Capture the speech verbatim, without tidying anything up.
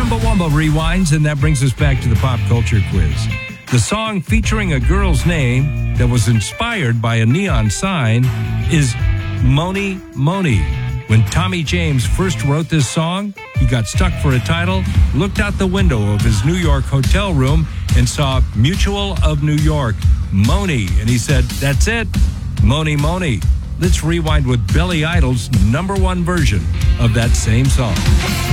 Chumbawamba rewinds, and that brings us back to the pop culture quiz. The song featuring a girl's name that was inspired by a neon sign is Mony Mony. When Tommy James first wrote this song, he got stuck for a title, looked out the window of his New York hotel room, and saw Mutual of New York, Mony, and he said, that's it, Mony Mony. Let's rewind with Billy Idol's number one version of that same song.